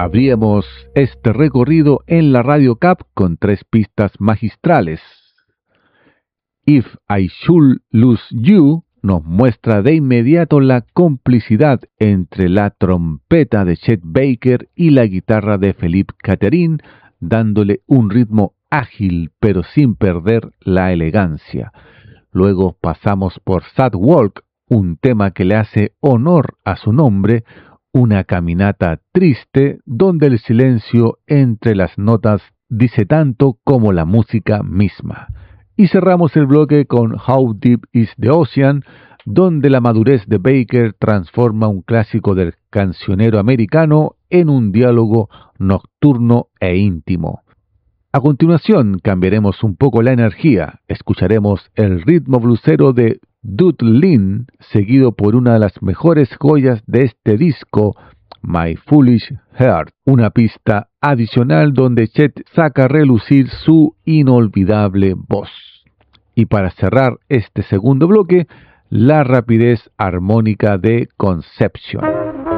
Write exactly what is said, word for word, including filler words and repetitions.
Abríamos este recorrido en la Radio Cap con tres pistas magistrales. If I Should Lose You nos muestra de inmediato la complicidad entre la trompeta de Chet Baker y la guitarra de Philippe Catherine, dándole un ritmo ágil pero sin perder la elegancia. Luego pasamos por Sad Walk, un tema que le hace honor a su nombre, una caminata triste donde el silencio entre las notas dice tanto como la música misma. Y cerramos el bloque con How Deep is the Ocean, donde la madurez de Baker transforma un clásico del cancionero americano en un diálogo nocturno e íntimo. A continuación cambiaremos un poco la energía, escucharemos el ritmo blusero de Dude Lynn, seguido por una de las mejores joyas de este disco, My Foolish Heart, una pista adicional donde Chet saca a relucir su inolvidable voz. Y para cerrar este segundo bloque, la rapidez armónica de Conception.